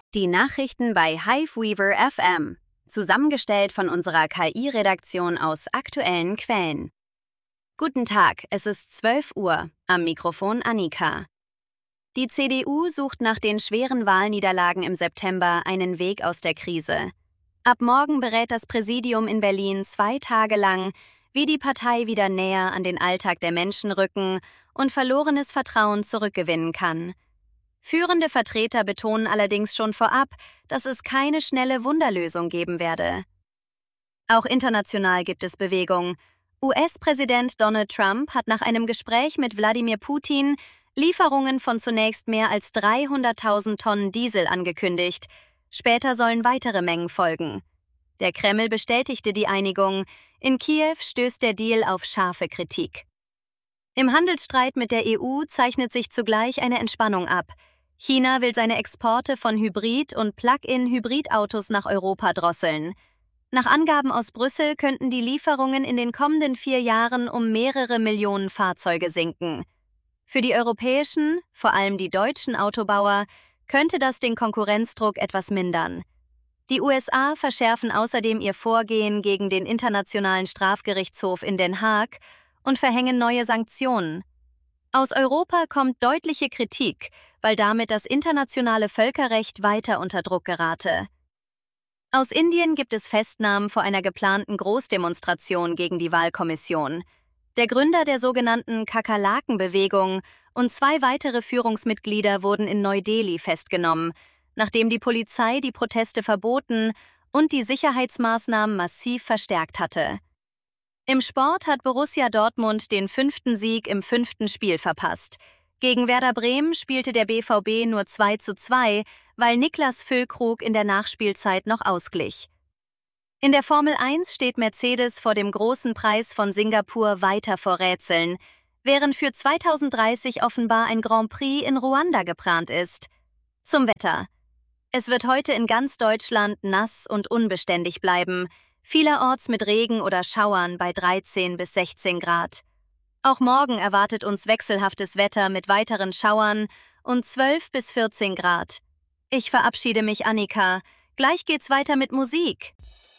Die Nachrichten bei Hiveweaver FM, zusammengestellt von unserer KI-Redaktion aus aktuellen Quellen. Guten Tag, es ist 12 Uhr, am Mikrofon Annika. Die CDU sucht nach den schweren Wahlniederlagen im September einen Weg aus der Krise. Ab morgen berät das Präsidium in Berlin 2 Tage lang, wie die Partei wieder näher an den Alltag der Menschen rücken und verlorenes Vertrauen zurückgewinnen kann. Führende Vertreter betonen allerdings schon vorab, dass es keine schnelle Wunderlösung geben werde. Auch international gibt es Bewegung. US-Präsident Donald Trump hat nach einem Gespräch mit Wladimir Putin Lieferungen von zunächst mehr als 300.000 Tonnen Diesel angekündigt. Später sollen weitere Mengen folgen. Der Kreml bestätigte die Einigung. In Kiew stößt der Deal auf scharfe Kritik. Im Handelsstreit mit der EU zeichnet sich zugleich eine Entspannung ab. China will seine Exporte von Hybrid- und Plug-in-Hybridautos nach Europa drosseln. Nach Angaben aus Brüssel könnten die Lieferungen in den kommenden 4 Jahren um mehrere Millionen Fahrzeuge sinken. Für die europäischen, vor allem die deutschen Autobauer, könnte das den Konkurrenzdruck etwas mindern. Die USA verschärfen außerdem ihr Vorgehen gegen den Internationalen Strafgerichtshof in Den Haag und verhängen neue Sanktionen. Aus Europa kommt deutliche Kritik, weil damit das internationale Völkerrecht weiter unter Druck gerate. Aus Indien gibt es Festnahmen vor einer geplanten Großdemonstration gegen die Wahlkommission. Der Gründer der sogenannten Kakerlaken-Bewegung und 2 weitere Führungsmitglieder wurden in Neu-Delhi festgenommen, nachdem die Polizei die Proteste verboten und die Sicherheitsmaßnahmen massiv verstärkt hatte. Im Sport hat Borussia Dortmund den 5. Sieg im 5. Spiel verpasst. Gegen Werder Bremen spielte der BVB nur 2:2, weil Niklas Füllkrug in der Nachspielzeit noch ausglich. In der Formel 1 steht Mercedes vor dem großen Preis von Singapur weiter vor Rätseln, während für 2030 offenbar ein Grand Prix in Ruanda geplant ist. Zum Wetter. Es wird heute in ganz Deutschland nass und unbeständig bleiben, vielerorts mit Regen oder Schauern bei 13 bis 16 Grad. Auch morgen erwartet uns wechselhaftes Wetter mit weiteren Schauern und 12 bis 14 Grad. Ich verabschiede mich, Annika. Gleich geht's weiter mit Musik.